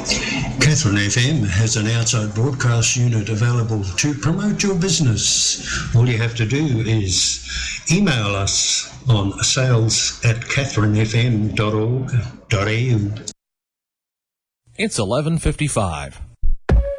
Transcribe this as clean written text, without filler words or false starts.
Catherine FM has an outside broadcast unit available to promote your business. All you have to do is email us on sales@catherinefm.org.au. It's 11:55.